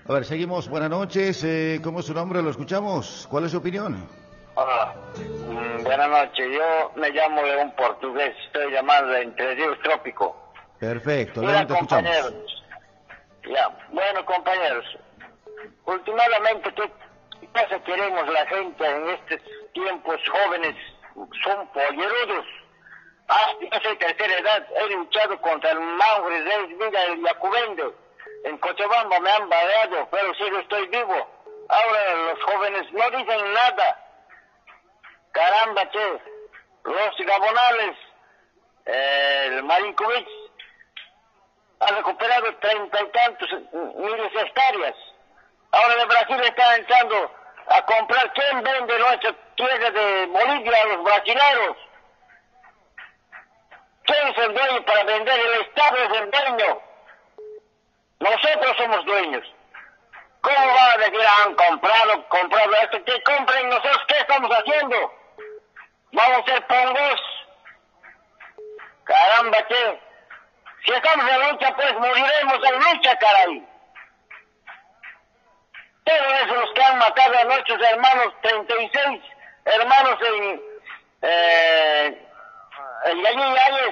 A ver, seguimos. Buenas noches. ¿Cómo es su nombre? ¿Lo escuchamos? ¿Cuál es su opinión? Hola, buenas noches. Yo me llamo León Portugués. Estoy llamando de Entre Ríos Trópico. Perfecto. Mira, León, te compañeros. escuchamos. Ya, bueno, compañeros. Últimamente, ¿qué pasa? Queremos la gente en estos tiempos jóvenes. Son pollerudos. Yo soy tercera edad. He luchado contra el Maure, Reis, Vida, el Yacubende. En Cochabamba me han baleado, pero sigo estoy vivo. Ahora los jóvenes no dicen nada. Caramba, che. Los gabonales, el Marinkovic, ha recuperado 30 y tantos miles de hectáreas. Ahora de Brasil está entrando a comprar. ¿Quién vende nuestra tierra de Bolivia a los brasileños? ¿Quién es el dueño para vender? El Estado es el dueño. Nosotros somos dueños. ¿Cómo va a decir, han comprado esto? Que compren nosotros, ¿qué estamos haciendo? Vamos a ser pongos. Caramba, che. Si estamos en lucha, pues moriremos en lucha, caray. Todos esos los que han matado a nuestros hermanos, 36 hermanos en Yayes,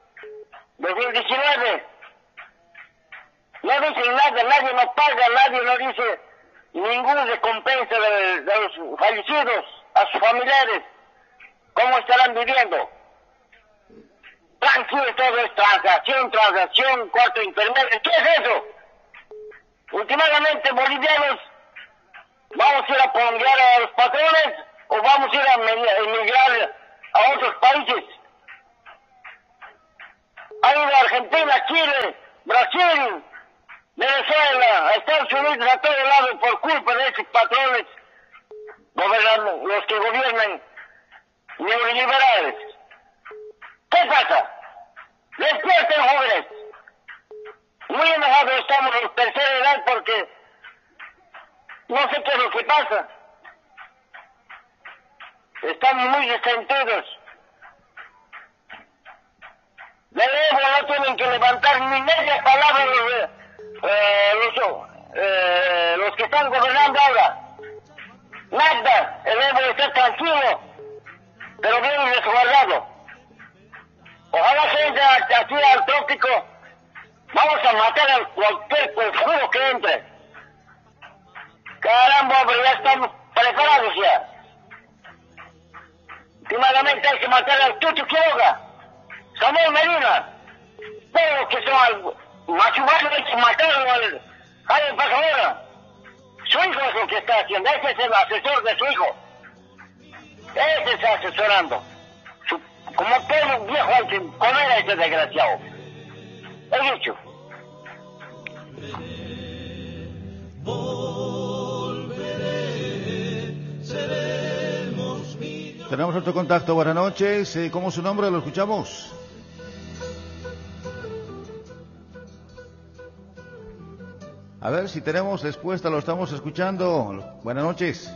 2019. No dicen nada, nadie nos paga, nadie nos dice ninguna recompensa de los fallecidos, a sus familiares. ¿Cómo estarán viviendo? Tranquilo, todo es transacción, cuarto intermedio. ¿Qué es eso? Últimamente, bolivianos, ¿vamos a ir a ponguear a los patrones o vamos a ir a emigrar a otros países? Ha ido a Argentina, Chile, Brasil, Venezuela, a Estados Unidos, a todo lado por culpa de esos patrones, los que gobiernan neoliberales. ¿Qué pasa? Despierten, jóvenes. Muy enojados estamos en tercera edad porque no sé qué es lo que pasa. Estamos muy resentidos. De nuevo no tienen que levantar ni media palabra los que están gobernando ahora. Nada, el Evo está tranquilo, pero bien resguardado. Ojalá se entre aquí al trópico. Vamos a matar a cualquier conjuro que entre. Caramba, hombre, ya estamos preparados ya. Últimamente hay que matar al Tucho Quiroga, Samuel Medina, todos los que son machumados hay que matarlo al Jaime Pasadora. Su hijo es lo que está haciendo, ese es el asesor de su hijo. Ese está asesorando. Como todo viejo hay que comer a ese desgraciado. He dicho. Tenemos otro contacto. Buenas noches. ¿Cómo es su nombre? ¿Lo escuchamos? A ver si tenemos respuesta. Lo estamos escuchando. Buenas noches.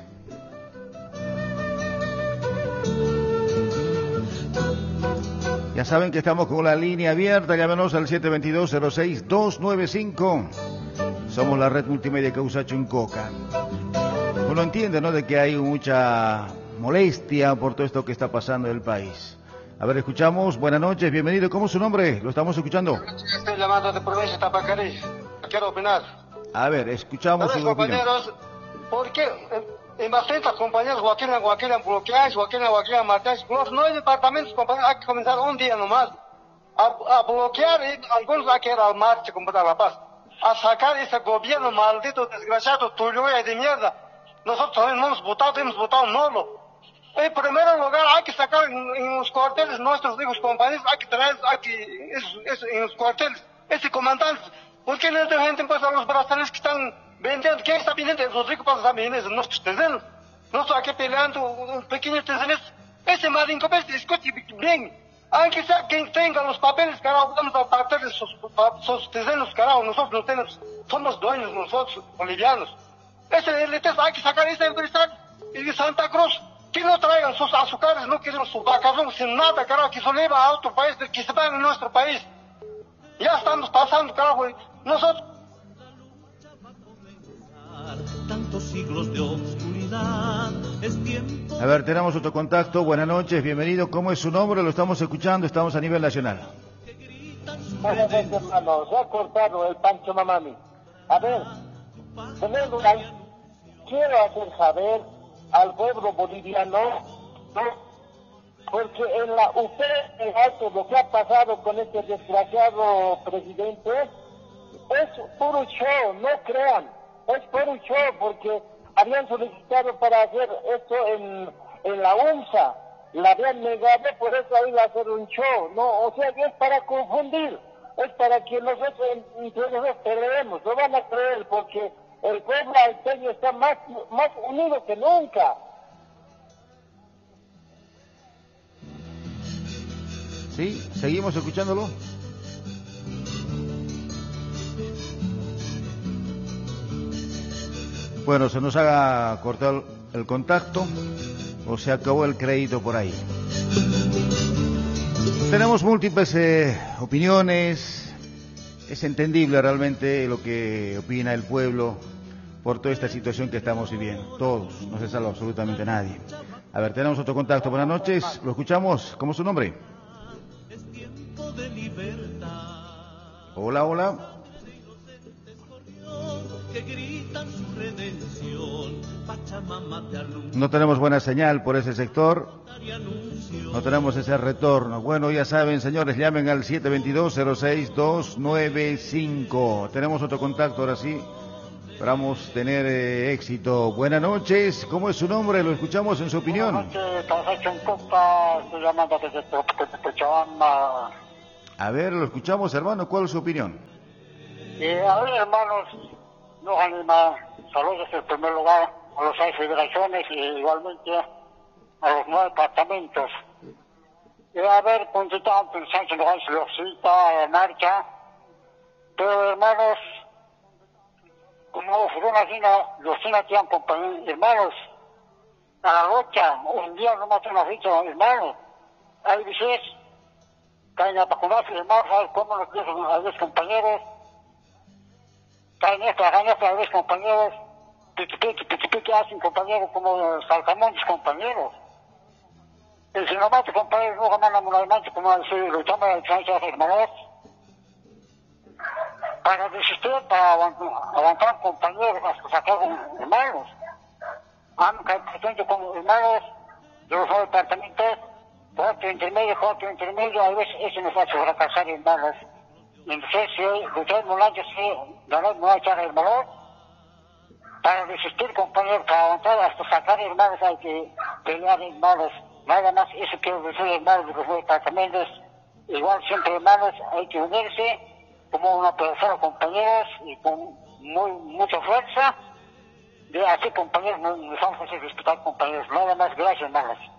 Ya saben que estamos con la línea abierta. Llámenos al 722-06-295. Somos la red multimedia Causa Chuncoca. Uno entiende, ¿no?, de que hay mucha molestia por todo esto que está pasando en el país. A ver, escuchamos. Buenas noches, bienvenido. ¿Cómo es su nombre? Lo estamos escuchando. Estoy llamando de provincia de Tapacarí. Quiero opinar. A ver, escuchamos su opinión. Compañeros, ¿por qué en bastantes compañeros Joaquín bloqueáis, Joaquín matáis? No hay departamentos, compañeros, hay que comenzar un día nomás a bloquear y algunos hay que ir al marcha, compañeros, La Paz, a sacar ese gobierno maldito, desgraciado, tuyo y de mierda. Nosotros hemos votado nulo. En primer lugar, hay que sacar en los cuarteles nuestros hijos, compañeros, hay que traer en los cuarteles, ese comandante. ¿Por qué no dejan pues a los brasileños que están vendiendo? ¿Quién está vendiendo? Los ricos para estar vendiendo nuestros terrenos. Nosotros aquí peleando un pequeño terreno. Ese Marinko, escute bien. Aunque sea quien tenga los papeles, carajo, vamos a apartar de sus terrenos, carajo. Nosotros no tenemos, somos dueños nosotros, bolivianos. Ese hay que sacar ese empresario y de Santa Cruz. Que no traigan sus azúcares, no queremos sus vacas, sin nada, carajo, que se lleva a otro país, que se vayan en nuestro país. Ya estamos pasando, carajo, nosotros. A ver, tenemos otro contacto. Buenas noches, bienvenido. ¿Cómo es su nombre? Lo estamos escuchando, estamos a nivel nacional. Buenas noches, hermano. Se ha cortado el Pancho Mamami. A ver, quiero hacer saber al pueblo boliviano, ¿no? Porque en la UP, en Alto, lo que ha pasado con este desgraciado presidente es puro show, no crean. Es puro show, porque habían solicitado para hacer esto en la UNSA, la habían negado, por eso iba a hacer un show, no, o sea que es para confundir, es para que nosotros entre nosotros peleemos, no van a creer, porque el pueblo alteño está más unido que nunca. Sí, seguimos escuchándolo. Bueno, se nos ha cortado el contacto o se acabó el crédito por ahí. Tenemos múltiples opiniones. Es entendible realmente lo que opina el pueblo por toda esta situación que estamos viviendo. Todos, no se salva absolutamente nadie. A ver, tenemos otro contacto. Buenas noches, lo escuchamos. ¿Cómo es su nombre? Hola, hola. No tenemos buena señal por ese sector. No tenemos ese retorno. Bueno, ya saben, señores, llamen al 722-06295. Tenemos otro contacto, ahora sí. Esperamos tener éxito. Buenas noches. ¿Cómo es su nombre? Lo escuchamos en su opinión. Buenas noches, estoy llamando desde Cochabamba. A ver, lo escuchamos, hermano. ¿Cuál es su opinión? A ver, hermanos, nos anima. Saludos en primer lugar a las 6 federaciones y igualmente a los 9 departamentos. Y a ver, puntito pensando en la cita en marcha. Pero, hermanos, como fueron así, los chinos tienen compañía, hermanos, a la lucha, un día no matan a dicho, hermanos, hay veces, caen a vacunarse, hermanos, a ver cómo nos dicen a los compañeros, caen a los compañeros, piqui, hacen compañeros como salcamontes compañeros. Y si no matan compañeros, no ganan una mancha, como si luchamos a distancia, hermanos. Para resistir, para aguantar compañeros, hasta sacar hermanos. Han caído con hermanos de los departamentos, cuatro intermedios, a veces eso nos hace fracasar, hermanos. Entonces, si luchamos mucho, si ganamos mucho, hermanos, para resistir, compañeros, para aguantar, hasta sacar hermanos, hay que pelear, hermanos. Nada más, eso quiero decir, hermanos, de los departamentos. Igual siempre, hermanos, hay que unirse como una persona, compañeros, y con mucha fuerza, de así, compañeros, nos vamos a hacer respetar, compañeros. Nada más, gracias, hermanos.